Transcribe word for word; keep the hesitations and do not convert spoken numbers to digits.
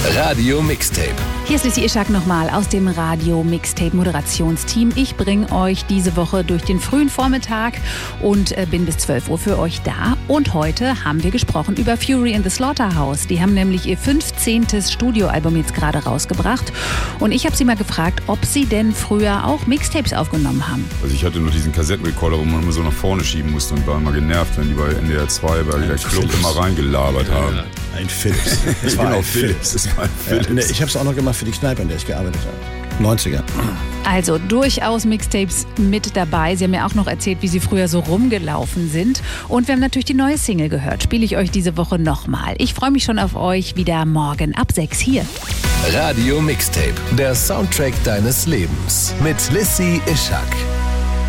Radio Mixtape. Hier ist Lissy Ischak nochmal aus dem Radio Mixtape Moderationsteam. Ich bringe euch diese Woche durch den frühen Vormittag und äh, bin bis zwölf Uhr für euch da. Und heute haben wir gesprochen über Fury in the Slaughterhouse. Die haben nämlich ihr fünfzehntes Studioalbum jetzt gerade rausgebracht. Und ich habe sie mal gefragt, ob sie denn früher auch Mixtapes aufgenommen haben. Also ich hatte nur diesen Kassettenrekorder, wo man immer so nach vorne schieben musste und war immer genervt, wenn die bei N D R zwei bei der Club immer reingelabert haben. Ein Philips. Das war genau, ein Philips. Das war ein Philips. Ja, ne, ich habe es auch noch gemacht für die Kneipe, in der ich gearbeitet habe. neunziger. Also durchaus Mixtapes mit dabei. Sie haben mir auch noch erzählt, wie sie früher so rumgelaufen sind. Und wir haben natürlich die neue Single gehört. Spiele ich euch diese Woche nochmal. Ich freue mich schon auf euch wieder morgen ab sechs hier. Radio Mixtape, der Soundtrack deines Lebens mit Lissy Ischak.